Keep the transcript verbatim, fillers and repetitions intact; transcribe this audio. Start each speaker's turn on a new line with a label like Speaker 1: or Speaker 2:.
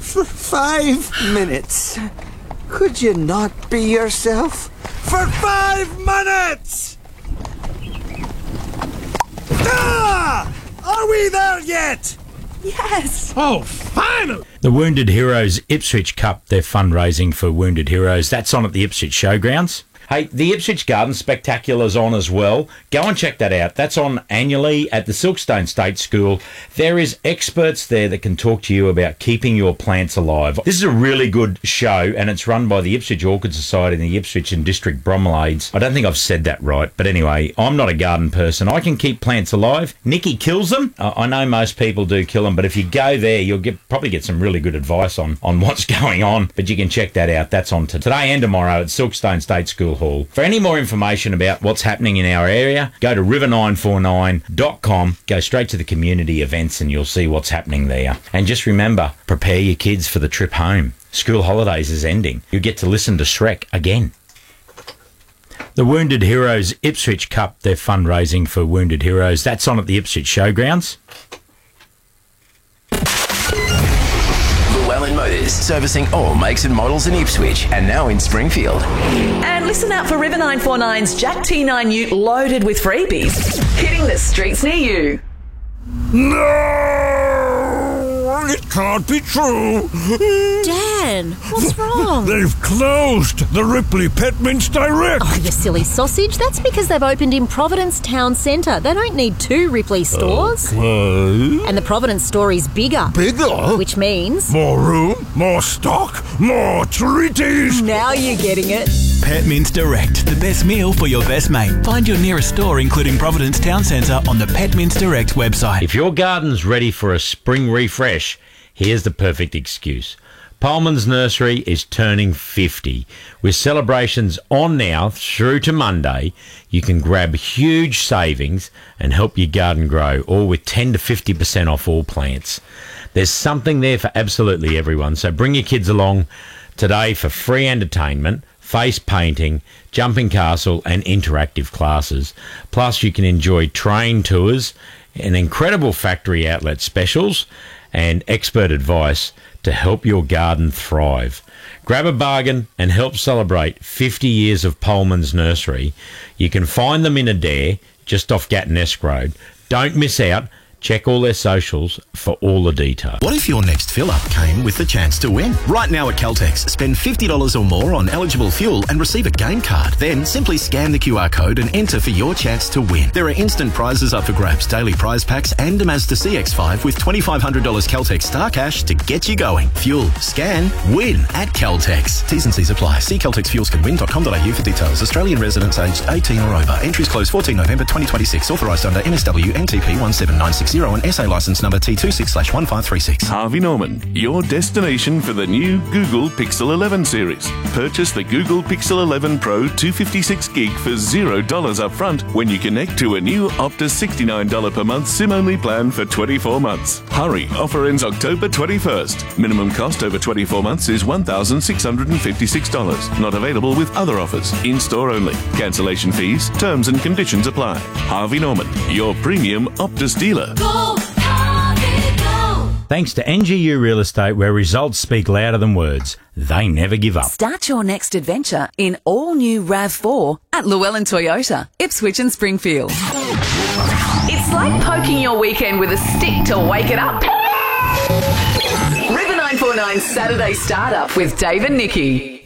Speaker 1: For five minutes. Could you not be yourself? For five minutes! Ah! Are we there yet?
Speaker 2: Yes.
Speaker 3: Oh, finally!
Speaker 4: The Wounded Heroes Ipswich Cup, they're fundraising for Wounded Heroes. That's on at the Ipswich Showgrounds. Hey, the Ipswich Garden Spectacular's on as well. Go and check that out. That's on annually at the Silkstone State School. There is experts there that can talk to you about keeping your plants alive. This is a really good show, and it's run by the Ipswich Orchid Society and the Ipswich and District Bromeliads. I don't think I've said that right, but anyway, I'm not a garden person. I can keep plants alive. Nikki kills them. Uh, I know most people do kill them, but if you go there, you'll get probably get some really good advice on, on what's going on. But you can check that out. That's on to today and tomorrow at Silkstone State School Hall. For any more information about what's happening in our area, go to river nine four nine dot com, go straight to the community events and you'll see what's happening there. And just remember, prepare your kids for the trip home. School holidays is ending. You get to listen to Shrek again. The Wounded Heroes Ipswich Cup, they're fundraising for Wounded Heroes. That's on at the Ipswich Showgrounds.
Speaker 5: Llewellyn Motors, servicing all makes and models in Ipswich and now in Springfield.
Speaker 2: And listen out for River nine four nine's Jack T nine Ute loaded with freebies, hitting the streets near you.
Speaker 3: No! It can't be true.
Speaker 6: Dan, what's wrong?
Speaker 3: They've closed the Ripley Pet Mints Direct.
Speaker 6: Oh, you silly sausage. That's because they've opened in Providence Town Centre. They don't need two Ripley stores.
Speaker 3: Okay.
Speaker 6: And the Providence store is bigger.
Speaker 3: Bigger?
Speaker 6: Which means...
Speaker 3: More room, more stock, more treaties.
Speaker 6: Now you're getting it.
Speaker 7: Pet Mints Direct, the best meal for your best mate. Find your nearest store, including Providence Town Centre, on the Pet Mints Direct website.
Speaker 4: If your garden's ready for a spring refresh, here's the perfect excuse. Pullman's Nursery is turning fifty. With celebrations on now through to Monday, you can grab huge savings and help your garden grow, all with ten to fifty percent off all plants. There's something there for absolutely everyone, so bring your kids along today for free entertainment, face painting, jumping castle and interactive classes. Plus you can enjoy train tours and incredible factory outlet specials and expert advice to help your garden thrive. Grab a bargain and help celebrate fifty years of Pullman's Nursery. You can find them in Adair, just off Gatton-esque Road. Don't miss out. Check all their socials for all the details.
Speaker 8: What if your next fill-up came with the chance to win? Right now at Caltex, spend fifty dollars or more on eligible fuel and receive a game card. Then simply scan the Q R code and enter for your chance to win. There are instant prizes up for grabs, daily prize packs and a Mazda C X five with twenty-five hundred dollars Caltex Star Cash to get you going. Fuel, scan, win at Caltex. T's and C's apply. See caltex fuels can win dot com dot a u for details. Australian residents aged eighteen or over. Entries close fourteenth November twenty twenty-six. Authorised under N S W N T P one seven nine six zero and S A licence number T two six slash one five three six.
Speaker 9: Harvey Norman, your destination for the new Google Pixel eleven series. Purchase the Google Pixel eleven Pro two fifty-six gig for zero dollars up front when you connect to a new Optus sixty-nine dollars per month SIM-only plan for twenty-four months. Hurry, offer ends October twenty-first. Minimum cost over twenty-four months is one thousand six hundred fifty-six dollars. Not available with other offers. In-store only. Cancellation fees, terms and conditions apply. Harvey Norman, your premium Optus dealer.
Speaker 10: Go, Harvey, go.
Speaker 4: Thanks to N G U Real Estate, where results speak louder than words. They never give up.
Speaker 2: Start your next adventure in all-new RAV four at Llewellyn Toyota, Ipswich and Springfield. It's like poking your weekend with a stick to wake it up. River nine four nine Saturday Startup with Dave and Nikki.